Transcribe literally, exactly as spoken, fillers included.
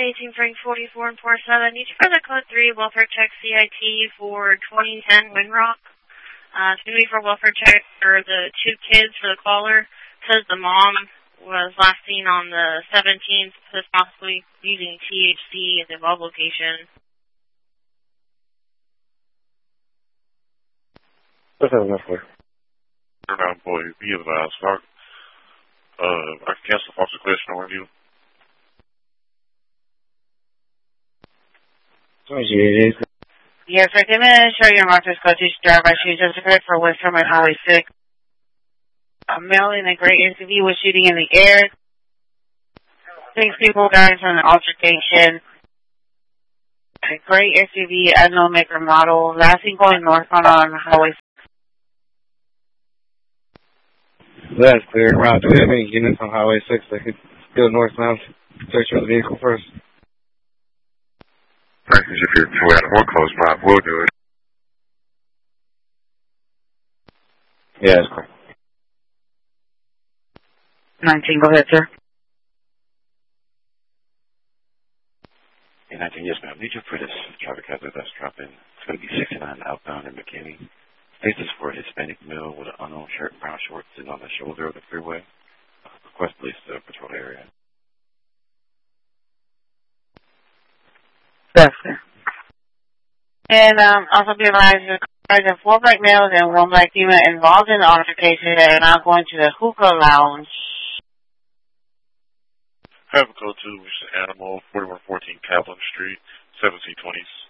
eighteen Frank forty-four and four seven. Need you for the code three welfare check C I T for twenty ten Windrock. Uh, it's going to be for welfare check for the two kids for the caller. It says the mom was last seen on the seventeenth, possibly using T H C at the above location. What's that enough for? Now, boy, be advised. I, uh, I can cancel false declaration on you. Yes, I came in and show your Martha's Scottish driver. She just declared for West Herman Highway six. A male in a gray S U V was shooting in the air. Six people died from the altercation. A gray S U V, unknown maker model, last seen going northbound on Highway six. That's clear. Route, do we have any units on Highway six that could go northbound? Search for the vehicle first. Frankly, if you're two out of one close by, we'll do it. Yeah, that's correct. nineteen, go ahead, sir. Hey, nineteen, yes, ma'am. Need you for this traffic hazard that's dropping. It's going to be sixty-nine outbound in McKinney. Faces for a Hispanic male with an unknown shirt and brown shorts sitting on the shoulder of the freeway. Uh, request police to patrol the area. Yes, sir. And um, also be advised, there are four black males and one black female involved in the altercation that are now going to the hookah lounge. Have a code to, which is Animal, forty-one fourteen Kaplan Street, seventeen twenties.